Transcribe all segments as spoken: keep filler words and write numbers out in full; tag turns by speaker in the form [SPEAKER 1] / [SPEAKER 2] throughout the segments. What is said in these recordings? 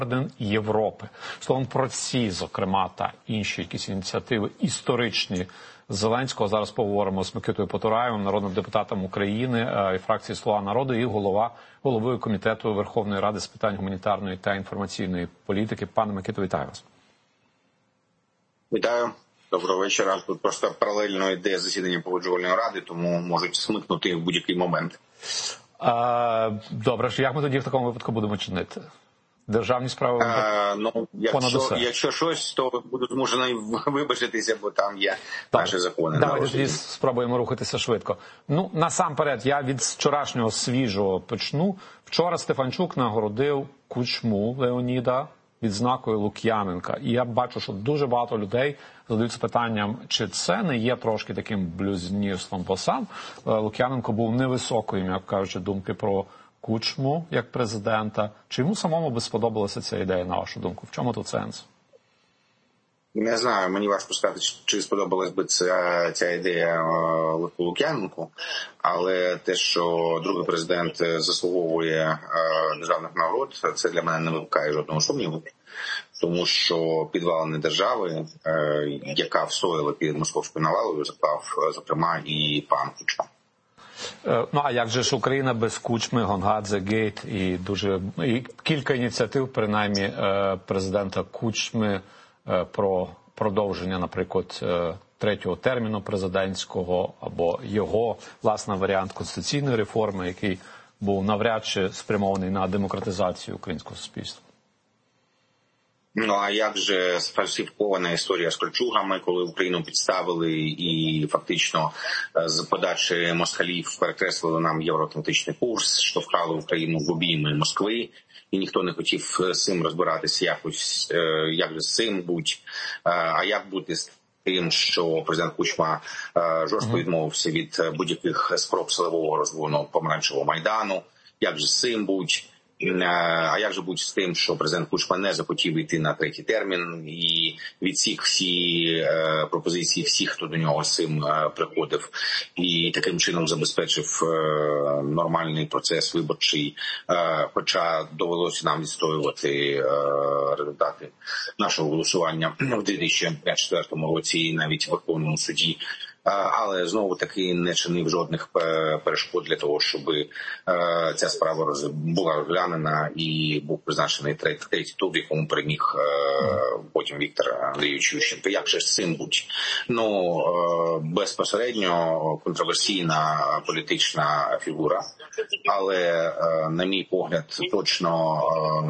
[SPEAKER 1] Європи. Словом, про ці, зокрема, та інші якісь ініціативи історичні Зеленського зараз поговоримо з Микитою Потураєвим, народним депутатом України і фракції «Слуга народу», і голова, головою Комітету Верховної Ради з питань гуманітарної та інформаційної політики. Пане Микито, вітаю вас.
[SPEAKER 2] Вітаю. Доброго вечора. Тут просто паралельно йде засідання Погоджувальної ради, тому можуть смикнути в будь-який момент.
[SPEAKER 1] А, добре, як ми тоді в такому випадку будемо чинити? Державні справи
[SPEAKER 2] а, ну, якщо, якщо щось, то буду змушений вибачитися, бо там є так, наші закони.
[SPEAKER 1] Давайте тоді спробуємо рухатися швидко. Ну, насамперед, я від вчорашнього свіжого почну. Вчора Стефанчук нагородив Кучму Леоніда відзнакою Лук'яненка. І я бачу, що дуже багато людей задаються питанням, чи це не є трошки таким блюзнірством, бо сам Лук'яненко був невисокою, як кажучи, думки про Кучму як президента. Чи йому самому би сподобалася ця ідея, на вашу думку? В чому тут сенс?
[SPEAKER 2] Не знаю, мені важко сказати, чи сподобалась би ця, ця ідея Лук'яненку, але те, що другий президент заслуговує державних нагород, це для мене не викликає жодного сумніву. Тому що підвалини держави, яка встояла під московською навалою, заклав, зокрема, і пан Кучма.
[SPEAKER 1] Ну, а як же ж Україна без Кучми, Гонгадзе, Гейт і дуже і кілька ініціатив, принаймні, президента Кучми про продовження, наприклад, третього терміну президентського або його власний варіант конституційної реформи, який був навряд чи спрямований на демократизацію українського суспільства.
[SPEAKER 2] Ну, а як же сфальсифікована історія з кольчугами, коли Україну підставили і фактично з подачі москалів перекреслили нам євроатлантичний курс, штовхали Україну в обійми Москви, і ніхто не хотів з цим розбиратися якось, як же з цим будь, а як бути з тим, що президент Кучма жорстко відмовився від будь-яких спроб силового розгону помаранчевого Майдану, як же з цим будь. А як же бути з тим, що президент Кучма не захотів йти на третій термін і відсік всі е, пропозиції всіх, хто до нього з цим е, приходив, і таким чином забезпечив е, нормальний процес виборчий, е, хоча довелося нам відстоювати е, результати нашого голосування в дві тисячі четвертому році і навіть в Верховному суді. Але знову-таки не чинив жодних перешкод для того, щоб ця справа була розглянена і був призначений третій тур, в якому переміг потім Віктор Андрійович Ющенко. Як же з цим будь? Ну, безпосередньо контроверсійна політична фігура, але, на мій погляд, точно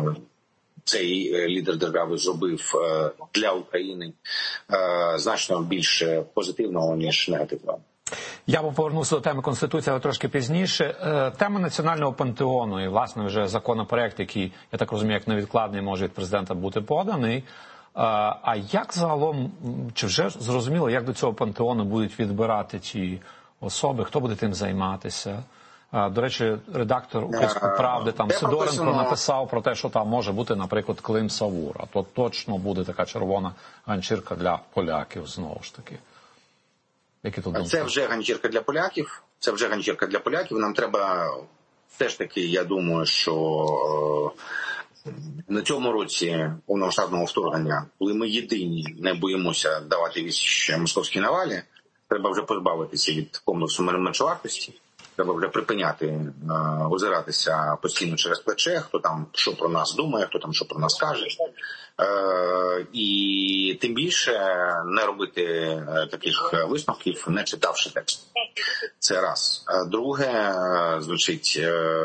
[SPEAKER 2] цей лідер держави зробив для України значно більше позитивного, ніж негативного.
[SPEAKER 1] Я б повернувся до теми Конституції, але трошки пізніше. Тема національного пантеону і, власне, вже законопроект, який, я так розумію, як невідкладний може від президента бути поданий. А як загалом, чи вже зрозуміло, як до цього пантеону будуть відбирати ті особи, хто буде тим займатися? До речі, редактор «Української правди» там Сидоренко написав про те, що там може бути, наприклад, Клим Савура. То точно буде така червона ганчірка для поляків, знову ж таки. Які тут думки?
[SPEAKER 2] Це вже ганчірка для поляків. Це вже ганчірка для поляків. Нам треба, все ж таки, я думаю, що на цьому році повномасштабного вторгнення, коли ми єдині не боїмося давати відсіч московській навалі, треба вже позбавитися від комплексу меншовартості. Треба вже припиняти, озиратися постійно через плече, хто там що про нас думає, хто там що про нас каже. І тим більше не робити таких висновків, не читавши текст. Це раз. Друге, звучить,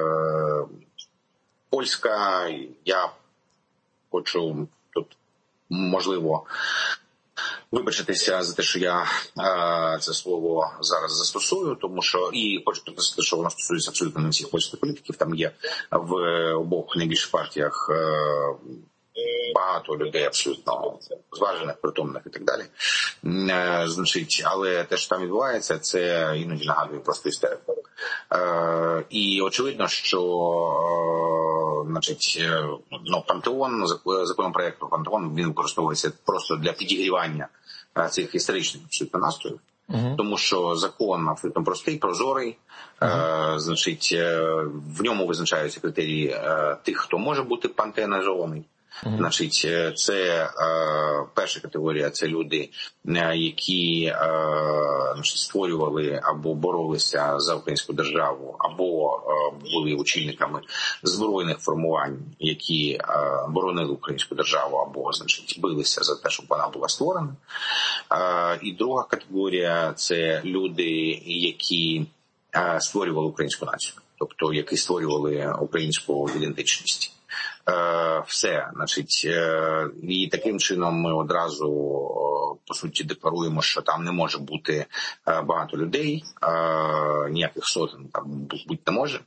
[SPEAKER 2] польська, я хочу тут, можливо, вибачитися за те, що я е, це слово зараз застосую, тому що і хочу сказати, що воно стосується абсолютно не всіх польських політиків. Там є в обох найбільших партіях е, багато людей абсолютно зважених, притомних і так далі. Е, значить, але те, що там відбувається, це іноді нагадує просто істерику. Е, і очевидно, що е, значить, ну, пантеон, законопроект про пантеон, він використовується просто для підігрівання цих історичних абсолютно настроїв. Uh-huh. Тому що закон абсолютно простий, прозорий, uh-huh. е, значить, е, в ньому визначаються критерії е, тих, хто може бути пантеонізований. Mm-hmm. Значить, це е, перша категорія – це люди, які е, значить, створювали або боролися за українську державу, або е, були очільниками збройних формувань, які е, боронили українську державу, або, значить, билися за те, щоб вона була створена. Е, і друга категорія – це люди, які е, створювали українську націю, тобто які створювали українську ідентичність. Все, значить, і таким чином ми одразу, по суті, декларуємо, що там не може бути багато людей, ніяких сотень там бути не може.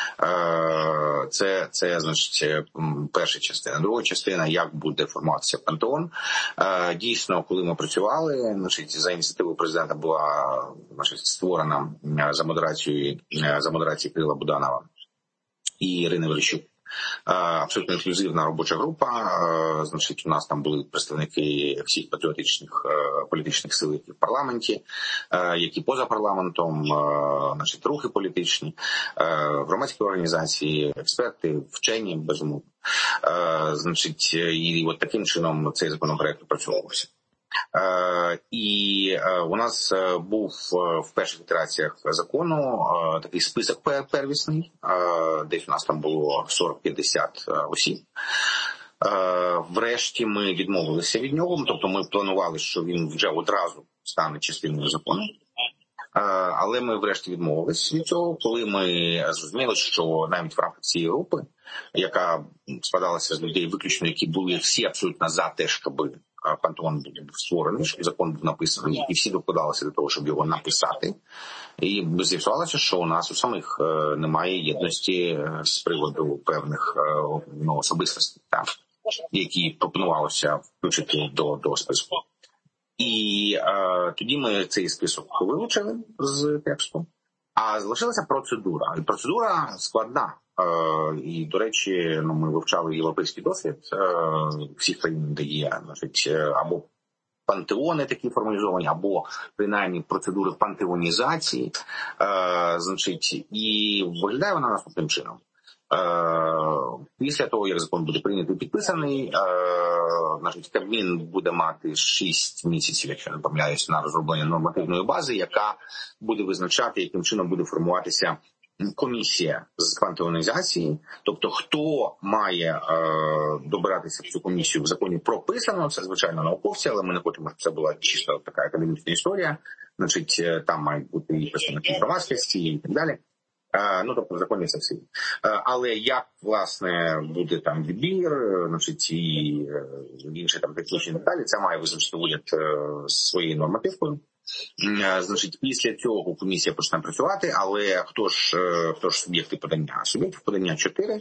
[SPEAKER 2] Це, це, значить, перша частина. Друга частина, як буде формуватися пантеон. Дійсно, коли ми працювали, значить, за ініціативою президента була, значить, створена за модерацією, за модерацією Кирила Буданова і Ірини Верещук абсолютно інклюзивна робоча група. Значить, у нас там були представники всіх патріотичних політичних сил, які в парламенті, які поза парламентом, значить, рухи політичні, громадські організації, експерти, вчені, безумовно. Значить, і от таким чином цей законопроект опрацьовувався. Uh, і uh, у нас uh, був uh, в перших ітераціях закону uh, такий список пер- первісний, uh, десь у нас там було сорок-п'ятдесят uh, осіб. Uh, врешті ми відмовилися від нього, тобто ми планували, що він вже одразу стане частиною закону. Uh, але ми врешті відмовилися від цього, коли ми зрозуміли, що навіть в рамках цієї групи, яка складалася з людей виключно, які були всі абсолютно за те, щоб пантеон був створений, щоб закон був написаний, і всі докладалися до того, щоб його написати. І з'ясувалося, що у нас у самих немає єдності з приводу певних ну, особистостей, так, які пропонувалося включити до, до списку. І е, тоді ми цей список вилучили з тексту, а залишилася процедура. І процедура складна. Е, і, до речі, ну, ми вивчали європейський досвід е, всіх країн, де є, значить, або пантеони такі формалізовані, або принаймні процедури пантеонізації. Е, значить, і виглядає вона наступним чином. Після того, як закон буде прийнятий і підписаний, значить, Кабмін буде мати шість місяців, якщо не помиляюсь, на розроблення нормативної бази, яка буде визначати, яким чином буде формуватися комісія з пантеонізації. Тобто, хто має добиратися в цю комісію, в законі прописано, це, звичайно, науковці, але ми не хочемо, щоб це була чисто така академічна історія. Значить, там мають бути і представники громадськості і так далі. Ну, тобто, в законі це все. Але як, власне, буде там відбір, значить, і інші там технічні деталі, це має визначити уряд своєю нормативкою. Значить, після цього комісія почне працювати, але хто ж, хто ж суб'єкти подання? Суб'єктів подання чотири.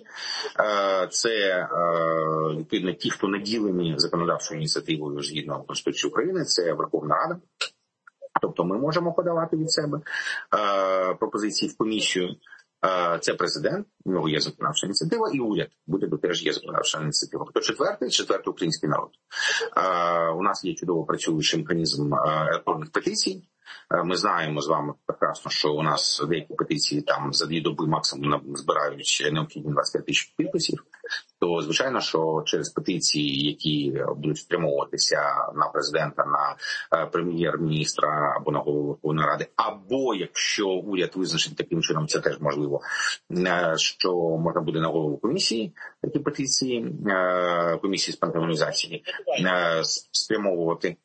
[SPEAKER 2] Це, відповідно, ті, хто наділені законодавчою ініціативою згідно Конституції України, це Верховна Рада. Тобто ми можемо подавати від себе е, пропозиції в комісію. Е, це президент, у нього є законодавча ініціатива, і уряд буде теж є законодавча ініціатива. Хто четвертий? Четвертий український народ. Е, у нас є чудово працюючий механізм електронних петицій. Е, ми знаємо з вами прекрасно, що у нас деякі петиції там за дві доби максимум збирають необхідні двадцять п'ять тисяч підписів. То, звичайно, що через петиції, які будуть спрямовуватися на президента, на прем'єр-міністра або на голову Верховної Ради, або якщо уряд визначить таким чином, це теж можливо, що можна буде на голову комісії, такі петиції, комісії з пантеонізації, спрямовувати,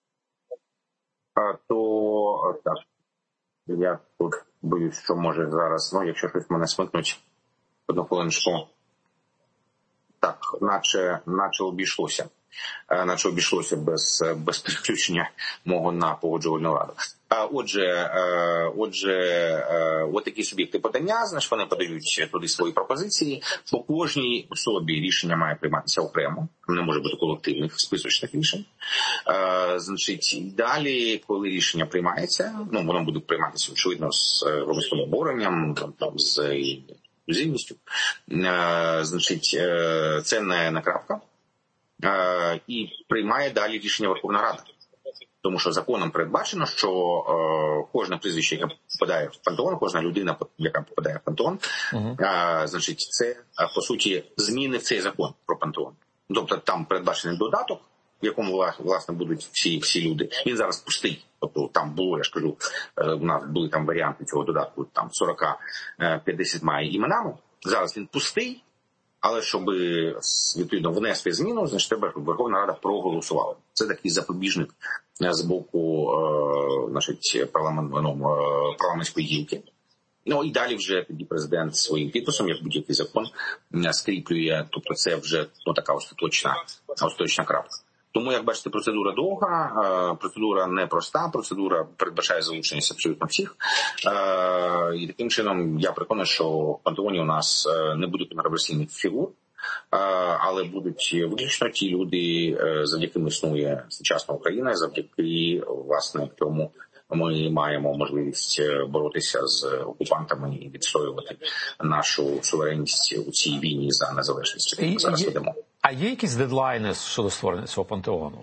[SPEAKER 2] то так, я тут боюсь, що може зараз, ну, якщо щось мене смикнуть, одну хвилиночку. Так, наче, наче обійшлося, наче обійшлося без, без переключення мого на погоджувальну раду. Отже, отже, от такі суб'єкти подання, значить, вони подають туди свої пропозиції. По кожній особі рішення має прийматися окремо, не може бути колективних списочних рішень. Значить, далі, коли рішення приймається, ну, воно буде прийматися, очевидно, з громадським обуренням, там, з інклюзивністю, значить, це не, не крапка, і приймає далі рішення Верховна Рада. Тому що законом передбачено, що е, кожне прізвище, яке попадає в пантеон, кожна людина, яка попадає в пантеон, uh-huh. е, значить, це, по суті, зміни в цей закон про пантеон. Тобто там передбачений додаток, в якому, власне, будуть всі, всі люди. Він зараз пустий. Тобто там було, я ж кажу, у нас були там варіанти цього додатку, там сорок п'ятдесят іменами. Зараз він пустий, але щоб, відповідно, внести зміну, значить, треба, щоб Верховна Рада проголосувала. Це такий запобіжник з боку, значить, парламент, ну, парламентської гілки. Ну і далі вже тоді президент своїм підписом, як будь-який закон, скріплює, тобто це вже ну, така остаточна, остаточна крапка. Тому, як бачите, процедура довга, процедура непроста, процедура передбачає залученість абсолютно всіх. І таким чином я переконаний, що в пантеоні у нас не буде контроверсійних фігур, але будуть виключно ті люди, завдяки яким існує сучасна Україна, завдяки, власне, тому ми маємо можливість боротися з окупантами і відстоювати нашу суверенність у цій війні за незалежність, яку ми зараз ведемо.
[SPEAKER 1] А є якісь дедлайни щодо створення цього пантеону?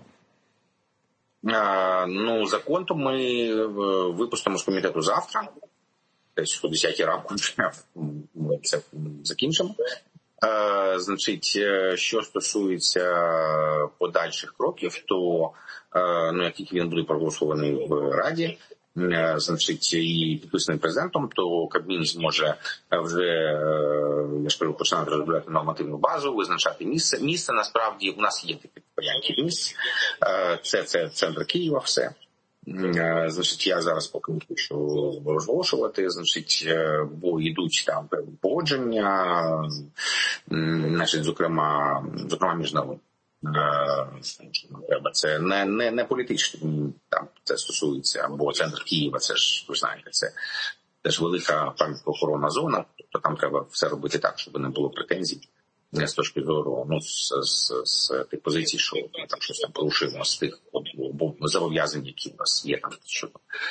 [SPEAKER 2] А, ну, закон то ми випустимо з комітету завтра. Десь о десятій ранку ми це закінчимо. А, значить, що стосується подальших кроків, то ну, як тільки він буде проголосований в Раді, значить, і підписаний президентом, то Кабмін зможе вже, я ж кажу, починати розробляти нормативну базу, визначати місце. Місце, насправді, у нас є такі варіанти місць. Це, це центр Києва, все. Значить, я зараз поки не хочу розголошувати, значить, бо йдуть там погодження, значить, зокрема, зокрема міжнародні. Треба це не, не, не політично, там це стосується, бо центр Києва, це ж, ви знаєте, це теж велика пам'ятко-охоронна зона, тобто там треба все робити так, щоб не було претензій не з точки зору, ну, з, з, з тих позицій, що ми там щось там порушуємо, з тих зобов'язань, які у нас є там щодо,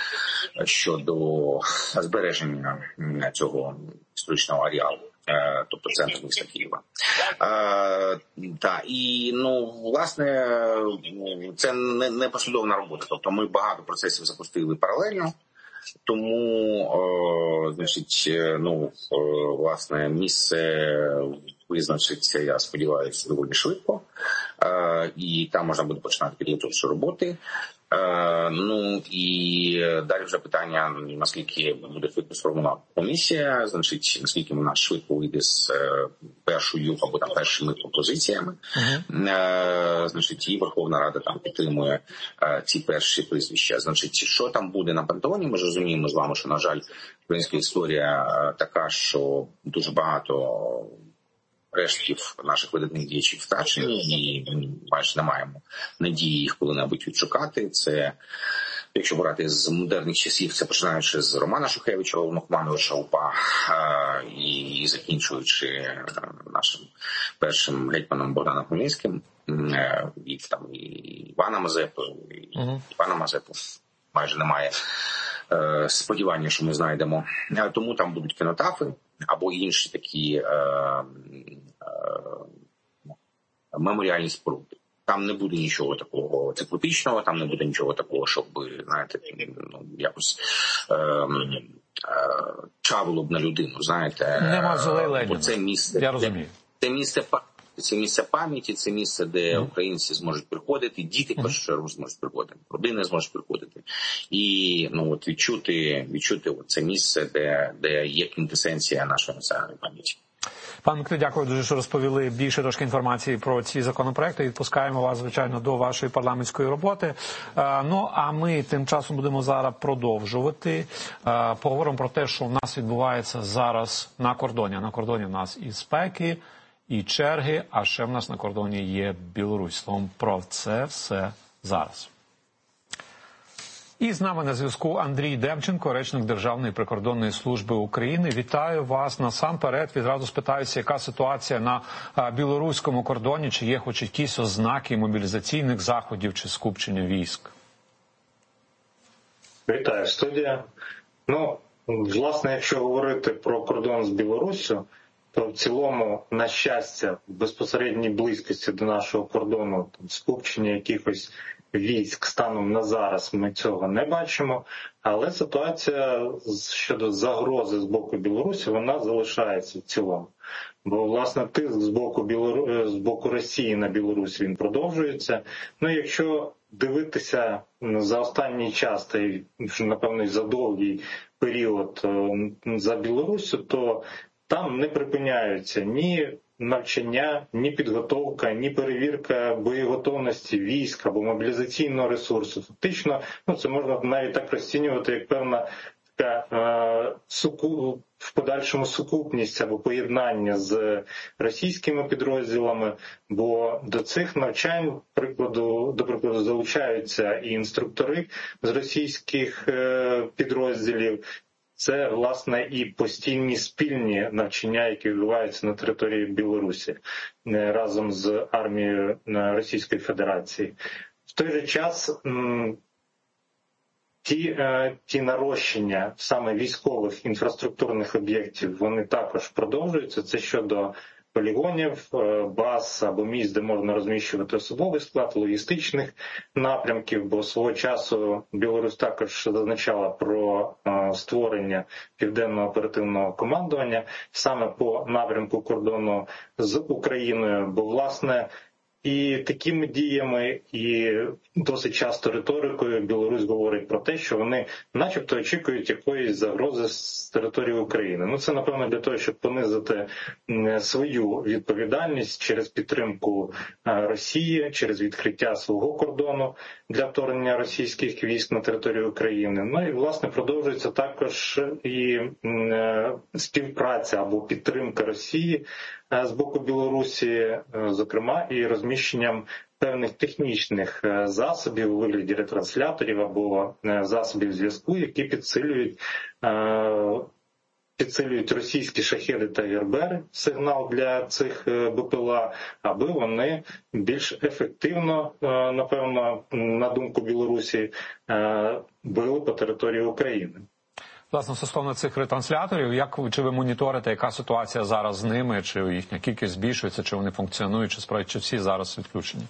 [SPEAKER 2] щодо збереження цього історичного ареалу. Тобто центр міста Києва. А, та, і, ну, власне, це не, не послідовна робота. Тобто ми багато процесів запустили паралельно, тому, о, значить, ну, о, власне, місце визначиться, я сподіваюся, доволі швидко. А, і там можна буде починати підготовчі роботи. Uh, ну і далі вже питання, наскільки буде швидко сформована комісія, значить, наскільки вона швидко вийде з uh, першою або там першими пропозиціями. Uh-huh. Uh, значить, і Верховна Рада там підтримує uh, ці перші прізвища. Значить, що там буде на пантеоні, ми ж розуміємо з вами, що, на жаль, українська історія uh, така, що дуже багато рештків наших видатних діячів втрачені, і майже не маємо надії їх коли-небудь відшукати. Це, якщо брати з модерних часів, це починаючи з Романа Шухевича, головнокомандувача УПА, і закінчуючи нашим першим гетьманом Богданом Хмельницьким, і там і Івана Мазепу, і uh-huh. Івана Мазепу майже немає сподівання, що ми знайдемо. Тому там будуть кінотафи або інші такі е, е, меморіальні споруди. Там не буде нічого такого циклопічного, там не буде нічого такого, щоб, знаєте, ну, якось е, е, чавило б на людину, знаєте.
[SPEAKER 1] Нема Леніна.
[SPEAKER 2] Це місце,
[SPEAKER 1] я розумію.
[SPEAKER 2] Це місце Це місце пам'яті, це місце, де українці зможуть приходити, діти, в першу чергу, зможуть приходити, родини зможуть приходити. І, ну, от відчути, відчути це місце, де, де є квінтесенція нашої національної пам'яті.
[SPEAKER 1] Пане Миколі, дякую дуже, що розповіли більше трошки інформації про ці законопроекти. Відпускаємо вас, звичайно, до вашої парламентської роботи. Ну, а ми тим часом будемо зараз продовжувати. Поговоримо про те, що в нас відбувається зараз на кордоні. На кордоні в нас і спеки, і черги, а ще в нас на кордоні є Білорусь. Словом, про це все зараз. І з нами на зв'язку Андрій Демченко, речник Державної прикордонної служби України. Вітаю вас. Насамперед відразу спитаюся, яка ситуація на білоруському кордоні, чи є хоч якісь ознаки мобілізаційних заходів чи скупчення військ?
[SPEAKER 3] Вітаю, студія. Ну, власне, якщо говорити про кордон з Білоруссю, то в цілому, на щастя, в безпосередній близькості до нашого кордону там, скупчення якихось військ станом на зараз ми цього не бачимо, але ситуація щодо загрози з боку Білорусі, вона залишається в цілому. Бо, власне, тиск з боку, Білору... з боку Росії на Білорусь він продовжується. Ну, якщо дивитися за останній час, та й, напевно, за довгий період за Білоруссю, то там не припиняються ні навчання, ні підготовка, ні перевірка боєготовності військ або мобілізаційного ресурсу. Фактично, ну це можна навіть так розцінювати, як певна така е, суку, в подальшому сукупність або поєднання з російськими підрозділами, бо до цих навчань, прикладу, до прикладу, залучаються і інструктори з російських е, підрозділів. Це, власне, і постійні спільні навчання, які відбуваються на території Білорусі разом з армією Російської Федерації. В той же час ті, ті нарощення саме військових інфраструктурних об'єктів, вони також продовжуються. Це щодо полігонів, баз або місць, де можна розміщувати особовий склад, логістичних напрямків, бо свого часу Білорусь також зазначала про створення Південного оперативного командування саме по напрямку кордону з Україною, бо, власне, і такими діями, і досить часто риторикою Білорусь говорить про те, що вони начебто очікують якоїсь загрози з території України. Ну це, напевно, для того, щоб понизити свою відповідальність через підтримку Росії, через відкриття свого кордону для вторгнення російських військ на територію України. Ну і, власне, продовжується також і співпраця або підтримка Росії з боку Білорусі, зокрема, і розміщенням певних технічних засобів у вигляді ретрансляторів або засобів зв'язку, які підсилюють, підсилюють російські шахеди та гербери, сигнал для цих БПЛА, аби вони більш ефективно, напевно, на думку Білорусі, били по території України.
[SPEAKER 1] Власне, стосовно цих ретрансляторів, як чи ви моніторите, яка ситуація зараз з ними, чи їхня кількість збільшується, чи вони функціонують, чи справді, чи всі зараз відключені?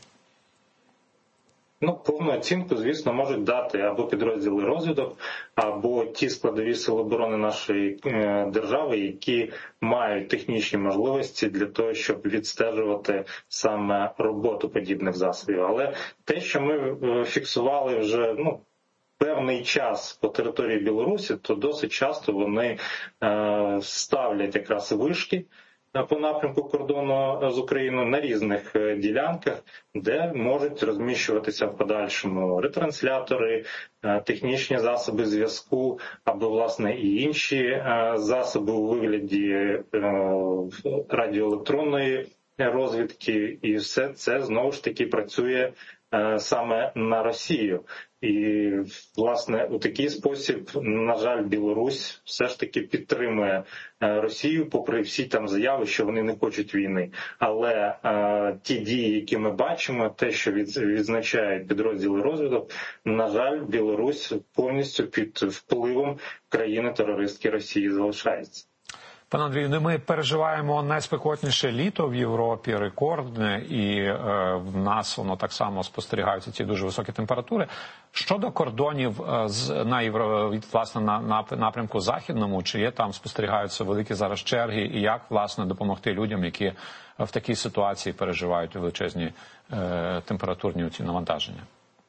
[SPEAKER 3] Ну, повну оцінку, звісно, можуть дати або підрозділи розвідок, або ті складові сили оборони нашої держави, які мають технічні можливості для того, щоб відстежувати саме роботу подібних засобів. Але те, що ми фіксували вже, ну, певний час по території Білорусі, то досить часто вони е, ставлять якраз вишки по напрямку кордону з Україною на різних ділянках, де можуть розміщуватися в подальшому ретранслятори, е, технічні засоби зв'язку або, власне, і інші е, засоби у вигляді е, радіоелектронної розвідки. І все це, знову ж таки, працює е, саме на Росію. І, власне, у такий спосіб, на жаль, Білорусь все ж таки підтримує Росію, попри всі там заяви, що вони не хочуть війни. Але е, ті дії, які ми бачимо, те, що від, відзначають підрозділи розвідок, на жаль, Білорусь повністю під впливом країни-терористки Росії залишається.
[SPEAKER 1] Пане Андрію, ну ми переживаємо найспекотніше літо в Європі, рекордне, і е, в нас воно так само спостерігаються ці дуже високі температури. Щодо кордонів е, з, на, Євро, від, власне, на, на напрямку західному, чи є там, спостерігаються великі зараз черги, і як, власне, допомогти людям, які в такій ситуації переживають величезні е, температурні ці навантаження?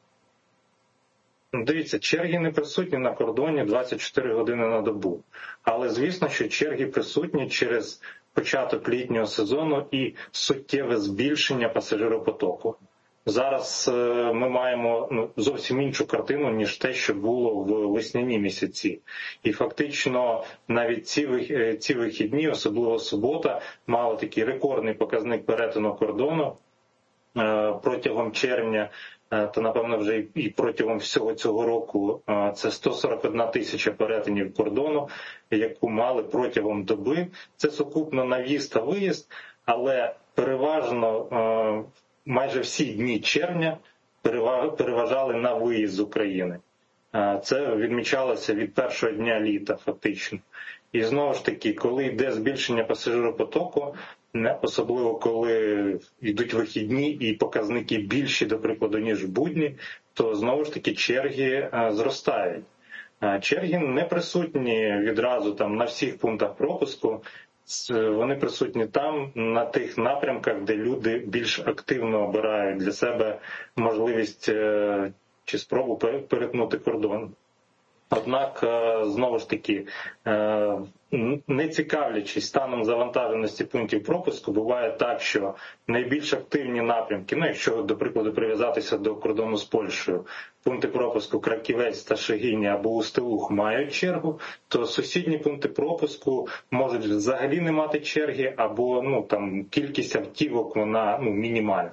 [SPEAKER 3] Дивіться, черги не присутні на кордоні двадцять чотири години на добу. Але, звісно, що черги присутні через початок літнього сезону і суттєве збільшення пасажиропотоку. Зараз ми маємо ну, зовсім іншу картину, ніж те, що було в весняні місяці. І фактично навіть ці, ці вихідні, особливо субота, мали такий рекордний показник перетину кордону протягом червня. То, напевно, вже і протягом всього цього року це сто сорок одна тисяча перетинів кордону, яку мали протягом доби. Це сукупно на в'їзд та виїзд, але переважно майже всі дні червня переважали на виїзд з України. Це відмічалося від першого дня літа фактично. І знову ж таки, коли йде збільшення пасажиропотоку, особливо коли йдуть вихідні і показники більші, до прикладу, ніж в будні, то знову ж таки черги зростають. Черги не присутні відразу там на всіх пунктах пропуску. вони присутні там, на тих напрямках, де люди більш активно обирають для себе можливість чи спробу перетнути кордон. Однак, знову ж таки, не цікавлячись станом завантаженості пунктів пропуску, буває так, що найбільш активні напрямки, ну якщо, до прикладу, прив'язатися до кордону з Польщею, пункти пропуску Краківець та Шегині або Устилух мають чергу, то сусідні пункти пропуску можуть взагалі не мати черги, або ну, там, кількість автівок вона ну, мінімальна.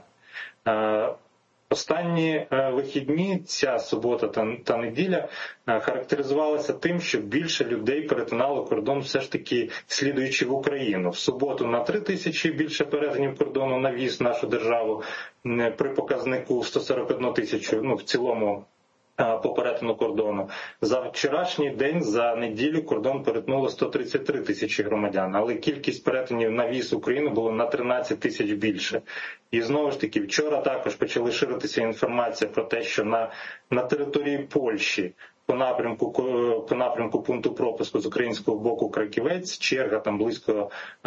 [SPEAKER 3] Останні вихідні, ця субота та, та неділя, характеризувалися тим, що більше людей перетинало кордон все ж таки слідуючи в Україну. В суботу на три тисячі більше перетинів кордону на в'їзд в нашу державу при показнику сто сорок одну тисячу, ну в цілому по перетину кордону. За вчорашній день, за неділю кордон перетнуло сто тридцять три тисячі громадян, але кількість перетинів на в'їзд в Україну було на тринадцять тисяч більше. І знову ж таки, вчора також почали ширитися інформація про те, що на, на території Польщі по напрямку, по напрямку пункту пропуску з українського боку Краківець, черга там близько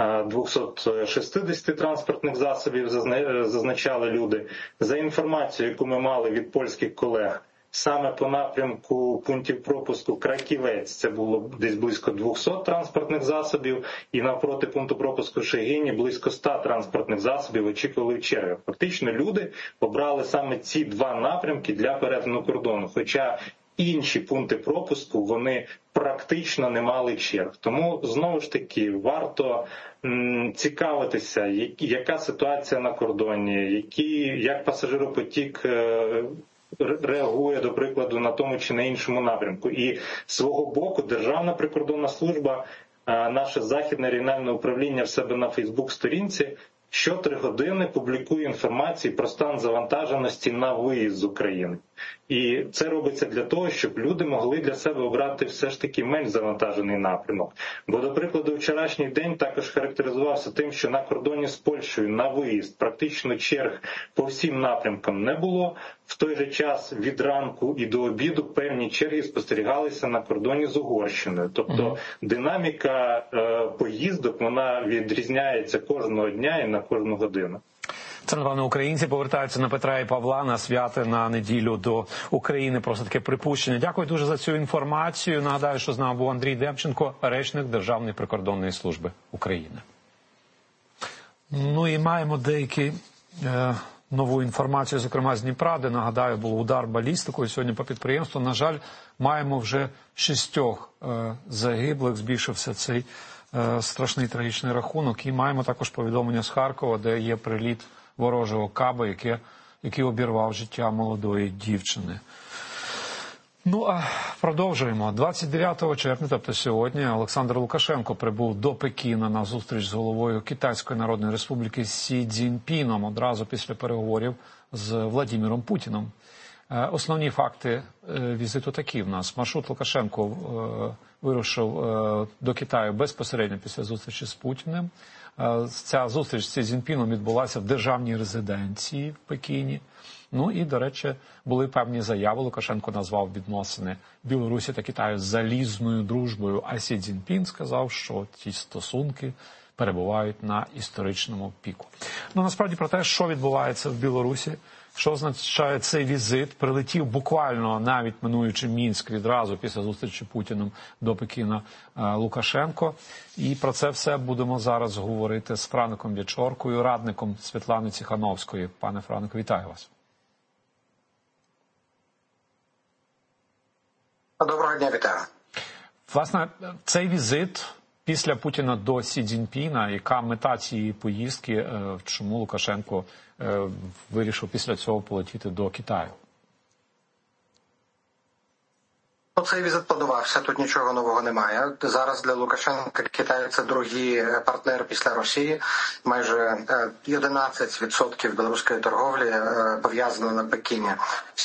[SPEAKER 3] двісті шістдесят транспортних засобів, зазначали люди. За інформацією, яку ми мали від польських колег, саме по напрямку пунктів пропуску Краківець це було десь близько двісті транспортних засобів, і навпроти пункту пропуску Шегині близько ста транспортних засобів очікували в чергах. Фактично люди обрали саме ці два напрямки для перетину кордону, хоча інші пункти пропуску вони практично не мали черг. Тому, знову ж таки, варто м, цікавитися, яка ситуація на кордоні, які, як пасажиропотік е, реагує, до прикладу, на тому чи на іншому напрямку. І з свого боку Державна прикордонна служба, наше Західне регіональне управління в себе на Фейсбук-сторінці щотри години публікує інформацію про стан завантаженості на виїзд з України. І це робиться для того, щоб люди могли для себе обрати все ж таки менш завантажений напрямок. Бо, до прикладу, вчорашній день також характеризувався тим, що на кордоні з Польщею на виїзд практично черг по всім напрямкам не було. В той же час від ранку і до обіду певні черги спостерігалися на кордоні з Угорщиною. Тобто динаміка е, поїздок, вона відрізняється кожного дня і на кожну годину.
[SPEAKER 1] Це, напевно, українці повертаються на Петра і Павла на святи на неділю до України. Просто таке припущення. Дякую дуже за цю інформацію. Нагадаю, що з нами був Андрій Демченко, речник Державної прикордонної служби України. Ну і маємо деякі е, нову інформацію, зокрема з Дніпра, де, нагадаю, був удар балістикою сьогодні по підприємству. На жаль, маємо вже шістьох е, загиблих, збільшився цей е, страшний трагічний рахунок. І маємо також повідомлення з Харкова, де є приліт ворожого каба, яке, який обірвав життя молодої дівчини. Ну, а продовжуємо. двадцять дев'ятого червня, тобто сьогодні, Олександр Лукашенко прибув до Пекіна на зустріч з головою Китайської Народної Республіки Сі Цзіньпіном одразу після переговорів з Владимиром Путіним. Основні факти візиту такі в нас. Маршрут Лукашенко вирушив до Китаю безпосередньо після зустрічі з Путіним. Ця зустріч з Сі Цзіньпіном відбулася в державній резиденції в Пекіні. Ну і, до речі, були певні заяви. Лукашенко назвав відносини Білорусі та Китаю залізною дружбою, а Сі Цзіньпін сказав, що ці стосунки перебувають на історичному піку. Ну, насправді, про те, що відбувається в Білорусі, що означає цей візит, прилетів буквально, навіть минуючи Мінськ, відразу після зустрічі Путіним до Пекіна Лукашенко. І про це все будемо зараз говорити з Фраником Вячоркою, радником Світлани Ціхановської. Пане Франику, вітаю вас.
[SPEAKER 4] Доброго дня, вітаю.
[SPEAKER 1] Власне, цей візит після Путіна до Сі Цзіньпіна, яка мета цієї поїздки, чому Лукашенко вирішив після цього полетіти до Китаю?
[SPEAKER 4] Цей візит планувався, тут нічого нового немає. Зараз для Лукашенка Китай – це другий партнер після Росії. Майже одинадцять відсотків білоруської торговлі пов'язано на Пекіні.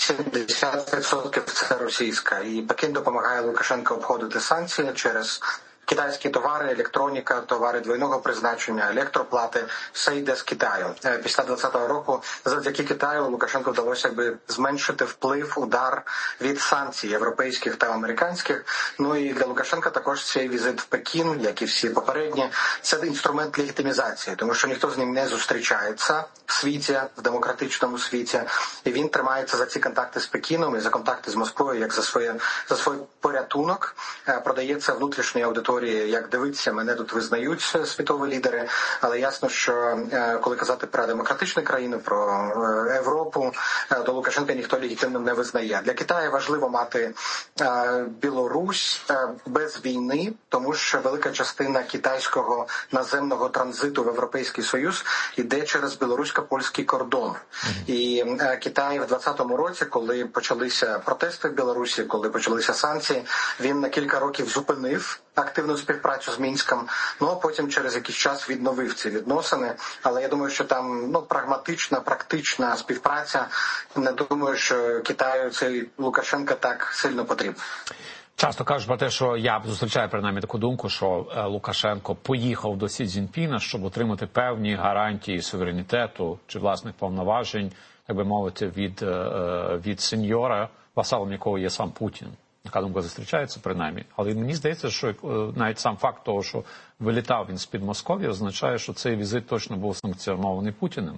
[SPEAKER 4] сімдесят відсотків це російська. І Пекін допомагає Лукашенку обходити санкції через китайські товари, електроніка, товари двойного призначення, електроплати, все йде з Китаю. Після двадцятого року завдяки Китаю Лукашенку вдалося якби зменшити вплив, удар від санкцій європейських та американських. Ну і для Лукашенка також цей візит в Пекін, як і всі попередні, це інструмент легітимізації, тому що ніхто з ним не зустрічається в світі, в демократичному світі, і він тримається за ці контакти з Пекіном і за контакти з Москвою, як за своє за свій порятунок, продається внутрішньої аудиторії, як дивиться, мене тут визнають світові лідери, але ясно, що коли казати про демократичну країну, про Європу, то Лукашенка ніхто легітимним не визнає. Для Китаю важливо мати Білорусь без війни, тому що велика частина китайського наземного транзиту в Європейський Союз йде через білорусько-польський кордон. І Китай в двадцятому році, коли почалися протести в Білорусі, коли почалися санкції, він на кілька років зупинив активну співпрацю з Мінськом, ну а потім через якийсь час відновив ці відносини. Але я думаю, що там ну прагматична, практична співпраця. Не думаю, що Китаю цей Лукашенка так сильно потрібен.
[SPEAKER 1] Часто кажуть про те, що я зустрічаю принаймні таку думку, що Лукашенко поїхав до Сі Цзіньпіна, щоб отримати певні гарантії суверенітету чи власних повноважень, так би мовити, від, від сеньора, васалом якого є сам Путін. Така думка зустрічається принаймні. Але мені здається, що навіть сам факт того, що вилітав він з-під Московії, означає, що цей візит точно був санкціонований Путіним.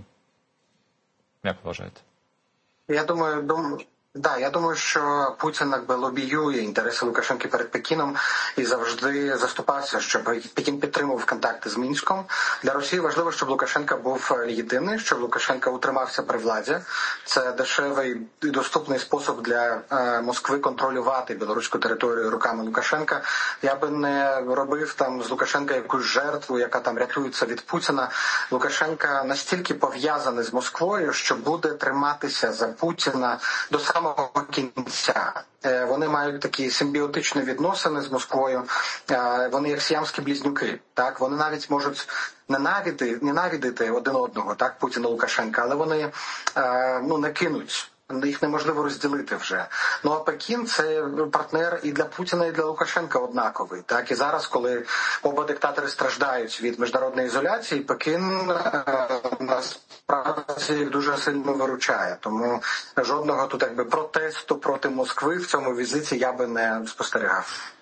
[SPEAKER 1] Як вважаєте?
[SPEAKER 4] Я думаю, думаю... Да, я думаю, що Путін якби лобіює інтереси Лукашенка перед Пекіном і завжди заступався, щоб Пекін підтримував контакти з Мінськом. Для Росії важливо, щоб Лукашенко був легітимний, щоб Лукашенко утримався при владі. Це дешевий і доступний спосіб для е, Москви контролювати білоруську територію руками Лукашенка. Я би не робив там з Лукашенка якусь жертву, яка там рятується від Путіна. Лукашенка настільки пов'язаний з Москвою, що буде триматися за Путіна до самого кінця. Вони мають такі симбіотичні відносини з Москвою. Вони як сіамські близнюки. Так, вони навіть можуть ненавидити, ненавидити один одного, так, Путіна, Лукашенка, але вони ну не кинуть. Їх неможливо розділити вже. Ну а Пекін – це партнер і для Путіна, і для Лукашенка однаковий. Так, і зараз, коли оба диктатори страждають від міжнародної ізоляції, Пекін е, насправді їх дуже сильно виручає. Тому жодного тут якби протесту проти Москви в цьому візиті я би не спостерігав.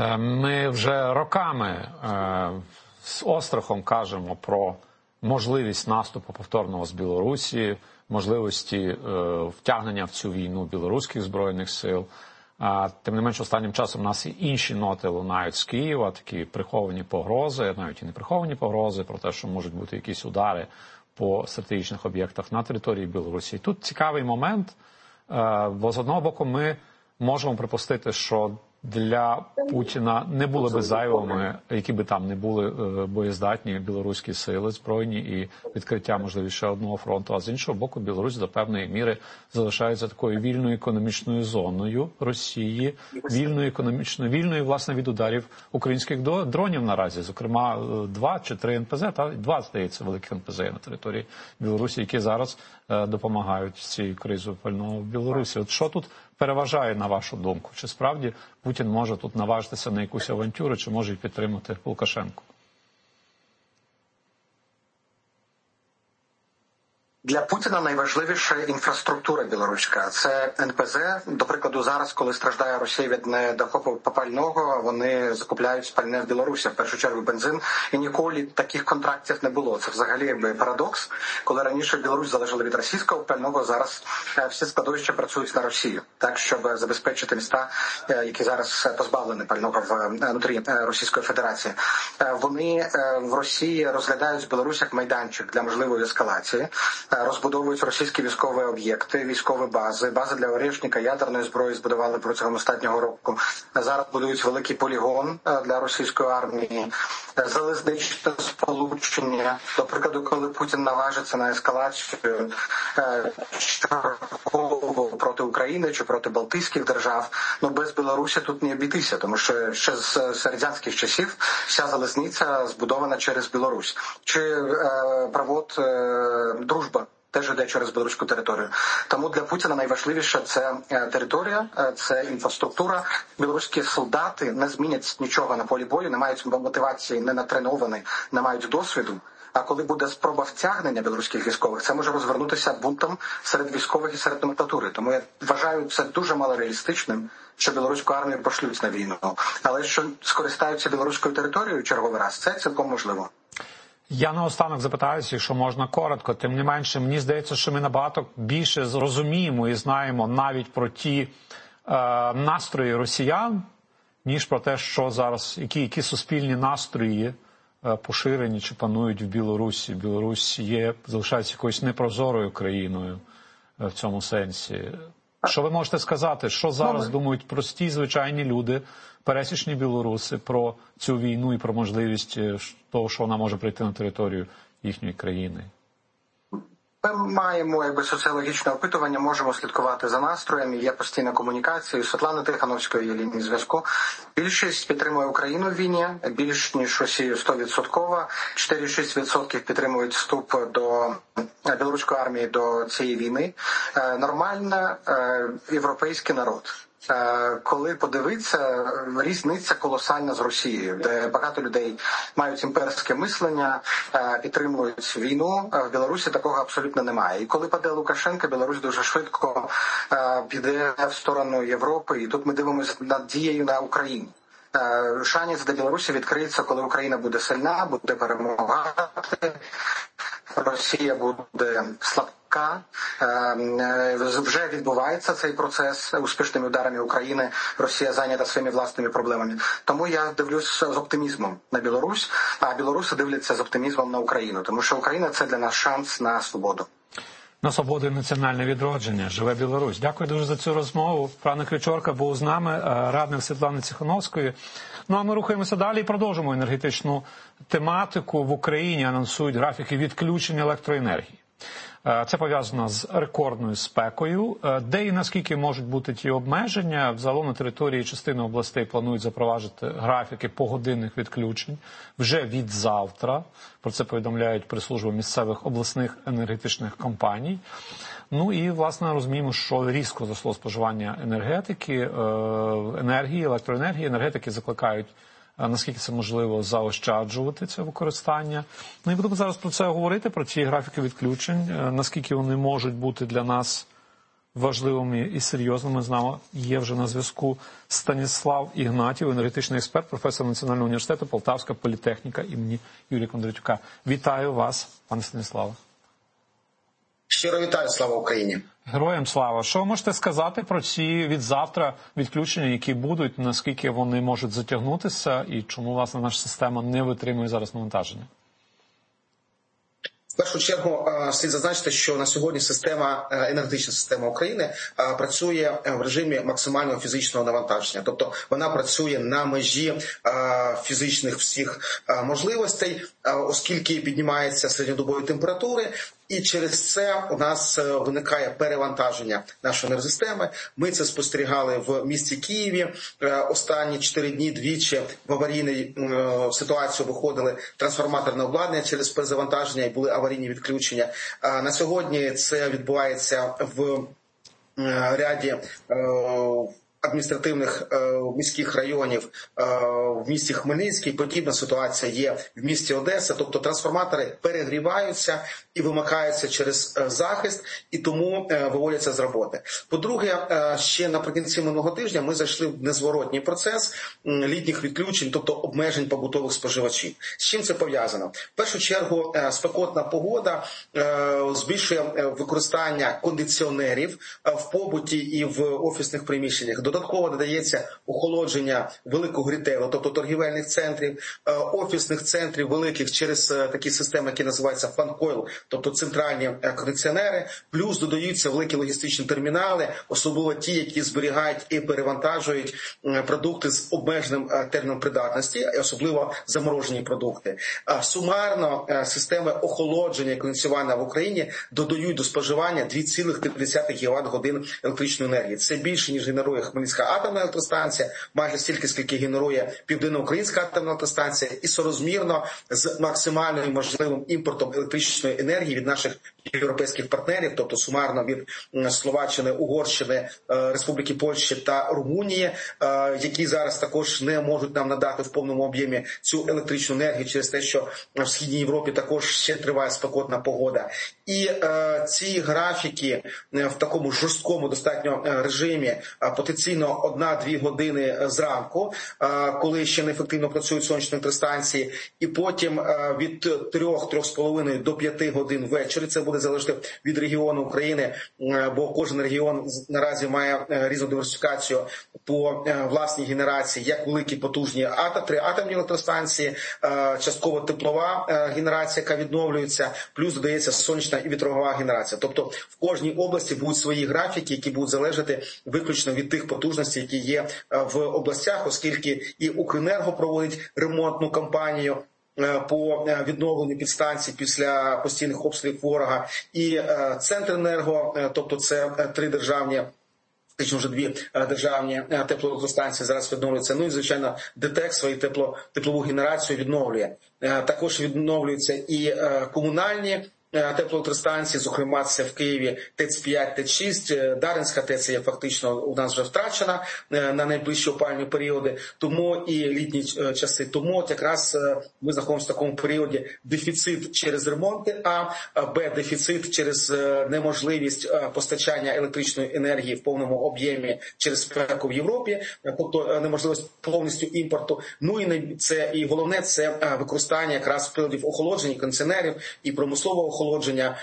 [SPEAKER 1] Ми вже роками е, з острахом кажемо про можливість наступу повторного з Білорусі, можливості е, втягнення в цю війну білоруських збройних сил. А, тим не менш, останнім часом у нас і інші ноти лунають з Києва, такі приховані погрози, навіть і не приховані погрози, про те, що можуть бути якісь удари по стратегічних об'єктах на території Білорусі. І тут цікавий момент, е, бо з одного боку ми можемо припустити, що для Путіна не були би зайвими, які би там не були боєздатні білоруські сили збройні і відкриття, можливо, ще одного фронту. А з іншого боку, Білорусь до певної міри залишається такою вільною економічною зоною Росії, вільною економічною, вільною, власне, від ударів українських дронів наразі. Зокрема, два чи три ен пе зет, та два, здається, великих ен пе зет на території Білорусі, які зараз допомагають з цією кризою пального в Білорусі. От що тут переважає, на вашу думку? Чи справді Путін може тут наважитися на якусь авантюру, чи може й підтримати Лукашенко?
[SPEAKER 4] Для Путіна найважливіша інфраструктура білоруська. Це ен пе зет. До прикладу, зараз, коли страждає Росія від недохопу пального, вони закупляють пальне в Білорусі, в першу чергу бензин. І ніколи таких контрактів не було. Це взагалі якби парадокс. Коли раніше Білорусь залежала від російського пального, зараз всі складовища працюють на Росію. Так, щоб забезпечити міста, які зараз позбавлені пального внутрі Російської Федерації. Вони в Росії розглядають Білорусь як майданчик для можливої ескалації. Розбудовують російські військові об'єкти, військові бази. Бази для Орєшніка, ядерної зброї збудували протягом останнього року. Зараз будують великий полігон для російської армії, залізничне сполучення. До прикладу, коли Путін наважиться на ескалацію проти України чи проти Балтійських держав, ну без Білорусі тут не обійтися, тому що ще з радянських часів вся залізниця збудована через Білорусь. Чи е, провод е, дружба теж йде через білоруську територію. Тому для Путіна найважливіше це територія, це інфраструктура. Білоруські солдати не змінять нічого на полі бою, не мають мотивації, не натреновані, не мають досвіду. А коли буде спроба втягнення білоруських військових, це може розвернутися бунтом серед військових і серед номенклатури. Тому я вважаю це дуже малореалістичним, що білоруську армію пошлють на війну. Але що скористаються білоруською територією черговий раз, це цілком можливо.
[SPEAKER 1] Я наостанок запитаюся, якщо можна коротко. Тим не менше, мені здається, що ми набагато більше зрозуміємо і знаємо навіть про ті е, настрої росіян, ніж про те, що зараз, які, які суспільні настрої поширені чи панують в Білорусі. Білорусь є, залишається якоюсь непрозорою країною в цьому сенсі. Що ви можете сказати, що зараз думають прості, звичайні люди, пересічні білоруси про цю війну і про можливість того, що вона може прийти на територію їхньої країни?
[SPEAKER 4] Ми маємо якби соціологічне опитування, можемо слідкувати за настроями, є постійна комунікація. Світлани Тихановської є лінії зв'язку. Більшість підтримує Україну в війні, більш ніж Росію сто відсотків. чотири цілих шість десятих відсотка підтримують вступ до білоруської армії до цієї війни. Нормальний європейський народ. Коли подивитися, різниця колосальна з Росією, де багато людей мають імперське мислення, підтримують війну. В Білорусі такого абсолютно немає. І коли паде Лукашенко, Білорусь дуже швидко піде в сторону Європи. І тут ми дивимося над дією на Україні. Шанс для Білорусі відкриється, коли Україна буде сильна, буде перемагати, Росія буде слабка. Вже відбувається цей процес успішними ударами України. Росія зайнята своїми власними проблемами. Тому я дивлюсь з оптимізмом на Білорусь, а білоруси дивляться з оптимізмом на Україну. Тому що Україна – це для нас шанс на свободу.
[SPEAKER 1] На свободу і національне відродження. Живе Білорусь. Дякую дуже за цю розмову. Пане Кричорка був з нами, радник Світлани Тихановської. Ну а ми рухаємося далі і продовжимо енергетичну тематику. В Україні анонсують графіки відключення електроенергії. Це пов'язано з рекордною спекою. Де і наскільки можуть бути ті обмеження? Взагалом на території частини областей планують запровадити графіки погодинних відключень вже від завтра. Про це повідомляють прес-служби місцевих обласних енергетичних компаній. Ну і, власне, розуміємо, що різко зросло споживання енергетики, енергії, електроенергії. Енергетики закликають, наскільки це можливо, заощаджувати це використання. Ну і будемо зараз про це говорити, про ці графіки відключень, наскільки вони можуть бути для нас важливими і серйозними. З нами є вже на зв'язку Станіслав Ігнатів, енергетичний експерт, професор Національного університету, Полтавська політехніка імені Юрія Кондратюка. Вітаю вас, пане Станіславе.
[SPEAKER 5] Щиро вітаю, слава Україні.
[SPEAKER 1] Героям слава. Що можете сказати про ці від завтра відключення, які будуть, наскільки вони можуть затягнутися і чому, власне, наша система не витримує зараз навантаження?
[SPEAKER 5] В першу чергу слід зазначити, що на сьогодні система, енергетична система України працює в режимі максимального фізичного навантаження. Тобто вона працює на межі фізичних всіх можливостей, оскільки піднімаються середньодобові температури, і через це у нас виникає перевантаження нашої енергосистеми. Ми це спостерігали в місті Києві. Останні чотири дні двічі в аварійну ситуацію виходили трансформаторне обладнання через перезавантаження і були аварійні відключення. На сьогодні це відбувається в ряді адміністративних е, міських районів е, в місті Хмельницький. Подібна ситуація є в місті Одеса. Тобто трансформатори перегріваються і вимикаються через е, захист, і тому е, виводяться з роботи. По-друге, е, ще наприкінці минулого тижня ми зайшли в незворотній процес е, літніх відключень, тобто обмежень побутових споживачів. З чим це пов'язано? В першу чергу е, спекотна погода е, збільшує використання кондиціонерів е, в побуті і в офісних приміщеннях. Додатково додається охолодження великого рітейлу, тобто торгівельних центрів, офісних центрів великих через такі системи, які називаються фан-койл, тобто центральні кондиціонери, плюс додаються великі логістичні термінали, особливо ті, які зберігають і перевантажують продукти з обмеженим терміном придатності, особливо заморожені продукти. Сумарно системи охолодження і кондиціювання в Україні додають до споживання дві цілих три десятих гігават-годин електричної енергії. Це більше, ніж генерує Хмельницька атомна електростанція, майже стільки, скільки генерує Південноукраїнська атомна електростанція, і соразмірно з максимальним можливим імпортом електричної енергії від наших європейських партнерів, тобто сумарно від Словаччини, Угорщини, Республіки Польщі та Румунії, які зараз також не можуть нам надати в повному об'ємі цю електричну енергію через те, що в Східній Європі також ще триває спекотна погода. І ці графіки в такому жорсткому достатньо режимі, потенційно одна-дві години зранку, коли ще неефективно працюють сонячні електростанції, і потім від трьох-трьох з половиною до п'яти годин ввечері. Це буде залежати від регіону України, бо кожен регіон наразі має різну диверсифікацію по власній генерації, як великі потужні атом, три атомні електростанції, частково теплова генерація, яка відновлюється, плюс додається сонячна і вітрова генерація. Тобто в кожній області будуть свої графіки, які будуть залежати виключно від тих потужностей, які є в областях, оскільки і Укренерго проводить ремонтну кампанію по відновленню підстанцій після постійних обстрілів ворога, і Центренерго, тобто це три державні, фактично вже дві державні теплоелектростанції зараз відновлюються. Ну і, звичайно, ДТЕК свою тепло, теплову генерацію відновлює. Також відновлюються і комунальні теплоелектростанції, зокрема це в Києві ТЕЦ п'ять, ТЕЦ шість, Дарницька ТЕЦ є фактично у нас вже втрачена на найближчі опалювальні періоди, тому і літні часи. Тому от якраз ми знаходимося в такому періоді дефіцит через ремонти, а Б дефіцит через неможливість постачання електричної енергії в повному об'ємі через спеку в Європі, тобто неможливість повністю імпорту. Ну і це і головне це використання якраз приладів охолодження, кондиціонерів і промислового охолодження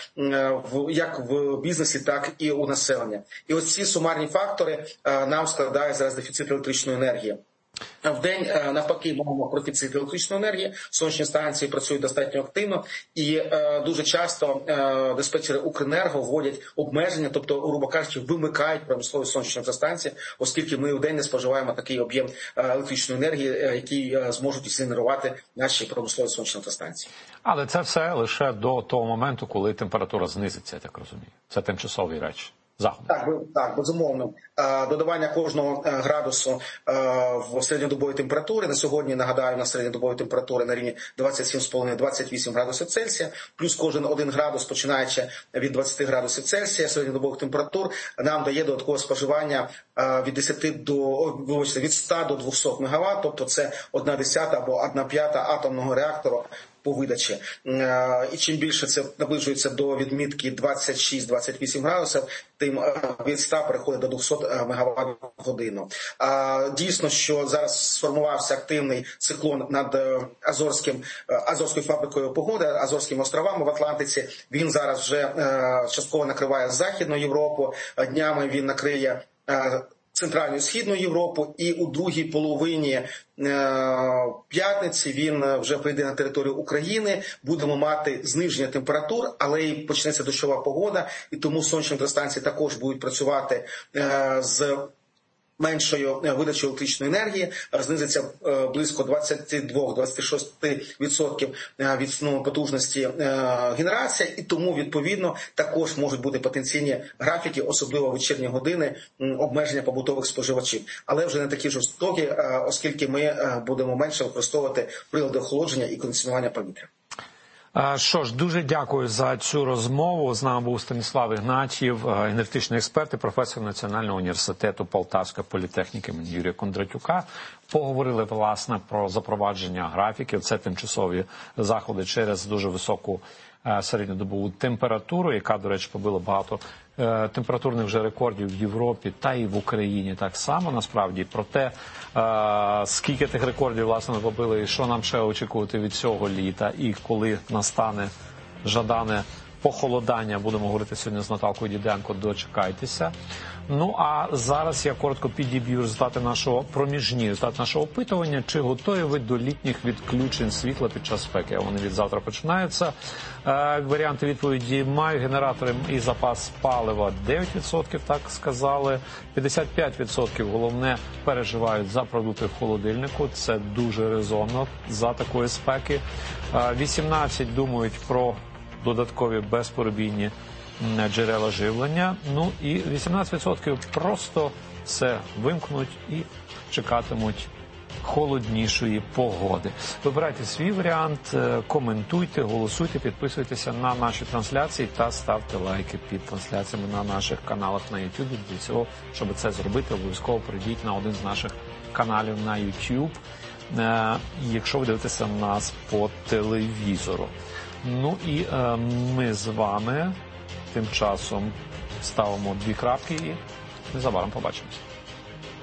[SPEAKER 5] як в бізнесі, так і у населення. І ось ці сумарні фактори нам складають зараз дефіцит електричної енергії. В день, навпаки, маємо профіцит електричної енергії, сонячні станції працюють достатньо активно, і е, дуже часто е, диспетчери Укренерго вводять обмеження, тобто, грубо кажучи, вимикають промислові сонячні електростанції, оскільки ми в день не споживаємо такий об'єм електричної енергії, е, який е, зможуть генерувати наші промислові сонячні електростанції.
[SPEAKER 1] Але це все лише до того моменту, коли температура знизиться, я так розумію. Це тимчасові речі. Заходу.
[SPEAKER 5] Так, так, безумовно. Додавання кожного градусу в середньодобовій температурі. На сьогодні, нагадаю, на середньодобовій температурі на рівні двадцять сім з половиною - двадцять вісім градусів Цельсія, плюс кожен один градус, починаючи від двадцяти градусів Цельсія середньодобових температур, нам дає додаткове споживання від десяти до, вибачте, від ста до двохсот мегаватт, тобто це одна десята або одна п'ята атомного реактору по видачі. І чим більше це наближується до відмітки двадцять шість - двадцять вісім градусів, тим від ста переходить до двохсот мегаватт в годину. Дійсно, що зараз сформувався активний циклон над Азорським, Азорською фабрикою погоди, Азорськими островами в Атлантиці. Він зараз вже частково накриває Західну Європу, днями він накриє Центральну і Східну Європу, і у другій половині е, п'ятниці він вже прийде на територію України. Будемо мати зниження температур, але й почнеться дощова погода, і тому сонячні електростанції також будуть працювати е, з меншою видачею електричної енергії, знизиться близько двадцять два - двадцять шість відсотків від ну, потужності генерації, і тому, відповідно, також можуть бути потенційні графіки, особливо в вечірні години, обмеження побутових споживачів. Але вже не такі жорстокі, оскільки ми будемо менше використовувати прилади охолодження і кондиціонування повітря.
[SPEAKER 1] Що ж, дуже дякую за цю розмову. З нами був Станіслав Ігнатьєв, енергетичний експерт і професор Національного університету Полтавської політехніки імені Юрія Кондратюка. Поговорили, власне, про запровадження графіків. Це тимчасові заходи через дуже високу середньодобову температуру, яка, до речі, побила багато температурних вже рекордів в Європі та і в Україні так само, насправді. Проте, скільки тих рекордів, власне, побили і що нам ще очікувати від цього літа, і коли настане жадане похолодання, будемо говорити сьогодні з Наталкою Діденко, дочекайтеся. Ну, а зараз я коротко підіб'ю результати нашого, проміжні результати нашого опитування. Чи готові ви до літніх відключень світла під час спеки? Вони від завтра починаються. Е, варіанти відповіді: маю генератори і запас палива дев'ять відсотків, так сказали. п'ятдесят п'ять відсотків головне переживають за продукти в холодильнику. Це дуже резонно за такої спеки. Е, вісімнадцять відсотків думають про додаткові безперебійні джерела живлення. Ну і вісімнадцять відсотків просто все вимкнуть і чекатимуть холоднішої погоди. Вибирайте свій варіант, коментуйте, голосуйте, підписуйтеся на наші трансляції та ставте лайки під трансляціями на наших каналах на YouTube. Для цього, щоб це зробити, обов'язково прийдіть на один з наших каналів на YouTube, якщо ви дивитеся нас по телевізору. Ну і ми з вами тим часом ставимо дві крапки і незабаром побачимося.